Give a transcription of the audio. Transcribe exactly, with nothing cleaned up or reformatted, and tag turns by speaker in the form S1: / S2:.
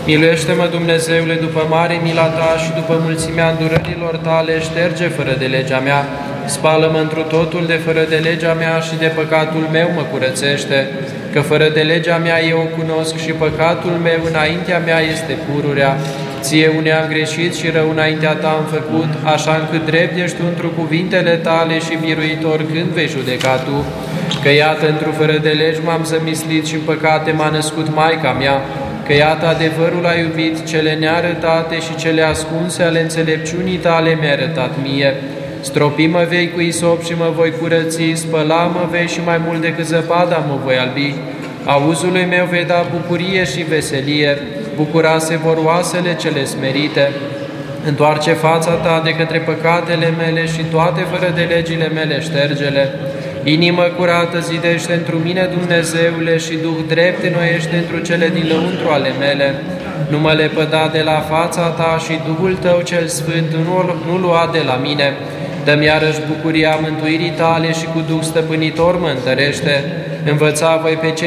S1: Miluiește-mă, Dumnezeule, după mare mila Ta și după mulțimea îndurărilor Tale, șterge fără de legea mea, spală-mă întru totul de fără de legea mea și de păcatul meu mă curățește, că fără de legea mea eu o cunosc și păcatul meu înaintea mea este pururea. Ție unde am greșit și rău înaintea Ta am făcut, așa încât drept ești Tu întru cuvintele Tale și biruitor când vei judeca Tu. Că iată, într-o fără de legi m-am zămislit și în păcate m-a născut Maica mea, că iată adevărul a iubit, cele nearătate și cele ascunse ale înțelepciunii Tale mi-ai arătat mie. Stropi-mă vei cu isop și mă voi curăți, spăla-mă vei și mai mult decât zăpada mă voi albi. Auzului meu vei da bucurie și veselie, bucura se vor oasele cele smerite. Întoarce fața Ta de către păcatele mele și toate fără de legile mele ștergele. Inimă curată zidește întru mine, Dumnezeule, și Duh drept înnoiește întru cele din lăuntru ale mele. Nu mă lepăda de la fața Ta și Duhul Tău cel Sfânt nu, nu lua de la mine. Dă-mi iarăși bucuria mântuirii Tale și cu Duh stăpânitor mă întărește. Învăța voi pe cei